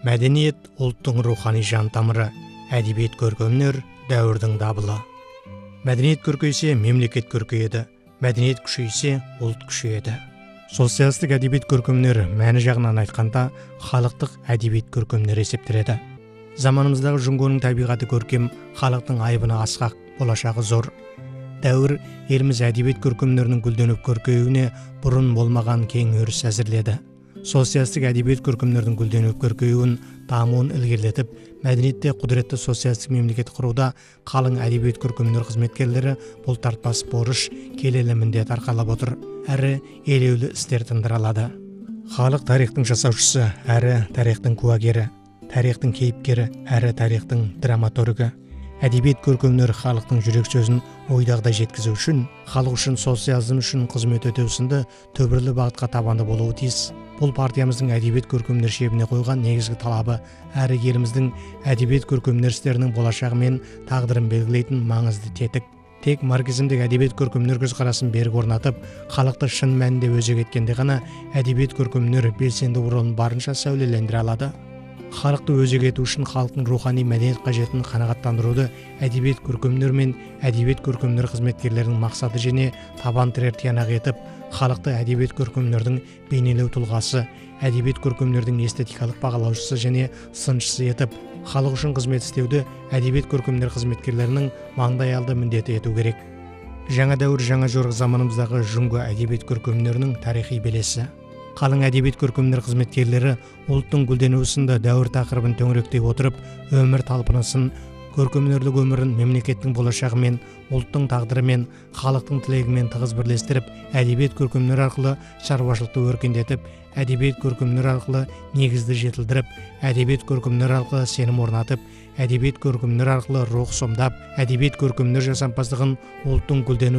Мәдениет ұлттың рухани жан тамыры, әдебиет көркемөнөр дәуірдің дабылы. Мәдениет көркейсе, мемлекет көркейеді, мәдениет күшейсе, ұлт күшейеді. Социалистік әдебиет көркемөнөр мәні жағынан айтқанда, халықтық әдебиет көркемөнөр есептеледі. Заманымыздағы жүнгөнің табиғаты көркем, халықтың айбыны асқақ, болашағы зор. Дәуір еліміз әдебиет көркемөнөрінің гүлденіп көркеюіне бұрын болмаған кең өріс әзірледі. Социалистік әдебиет көркемөнөрдің гүлденіп көркеюін, дамуын ілгерілетіп, мәдениетте құдіретті социалистік мемлекет құруда қалың әдебиет көркемөнөр қызметкерлері бұл тартпас борыш, келелі міндет арқалап отыр, әрі елеулі істер тындыра алады. Халық тарихтың жасаушысы, әрі тарихтың куәгері, тарихтың кейіпкері, әрі тарихтың драматургі. Әдебиет көркемөнөр халықтың жүрек сөзін ойдағыдай жеткізу үшін, халық үшін, социализм үшін қызмет өтеу сынды түбірлі бағытқа табанды болуы тиіс. Бұл партиямыздың әдебиет көркемөнөр шебіне қойған негізгі талабы, әрі еліміздің әдебиет көркемөнөр істерінің болашағы мен тағдырын белгілейтін маңызды тетік. Тек марксизмдік әдебиет көркемөнөр көзқарасын берік орнатып, халықты шын мәнінде өзек еткенде ғана әдебиет көркемөнөр белсенді рөлін барынша сәулелендіре алады. Халықты өзек ету үшін халықтың рухани мәдениет қажетін қанағаттандыруды әдебиет көркемөнөр мен әдебиет көркемөнөр қызметкерлерінің мақсаты және табан тірер тиянақ етіп, халықты әдебиет көркемөнөрдің бейнелеу тұлғасы, әдебиет көркемөнөрдің эстетикалық бағалаушысы және сыншысы етіп, халық үшін қызмет істеуді әдебиет көркемөнөр қызметкерлерінің маңдайалды міндеті ету керек. Жаңа дәуір, жаңа жорық заманымыздағы жүнгі әдебиет көркемөнөрінің тарихи белесі. Қалың әдебиет көркемөнөр қызметкерлері ұлттың гүлденуі сынды дәуір тақырыбын төңіректей отырып, өмір талпынысын, көркемөнөрлік өмірін мемлекеттің болашағы мен ұлттың тағдыры мен халықтың тілегімен тығыз бірлестіріп, әдебиет көркемөнөр арқылы шаруашылықты өркендетіп, әдебиет көркемөнөр арқылы негізді жетілдіріп, әдебиет көркемөнөр арқылы сенім орнатып, әдебиет көркемөнөр арқылы рух сомдап, әдебиет көркемөнөр жасампаздығын ұлттың гүлдену